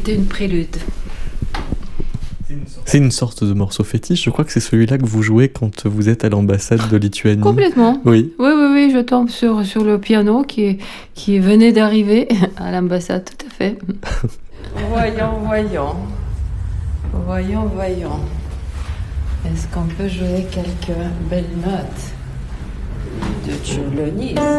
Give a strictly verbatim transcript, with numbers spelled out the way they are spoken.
écouter une prélude. C'est une sorte de morceau fétiche. Je crois que c'est celui-là que vous jouez quand vous êtes à l'ambassade de Lituanie. Complètement. Oui. Oui, oui, oui, je tombe sur, sur le piano qui, qui venait d'arriver à l'ambassade, tout à fait. Voyons, voyons. Voyons, voyons. Est-ce qu'on peut jouer quelques belles notes de Tcholonis?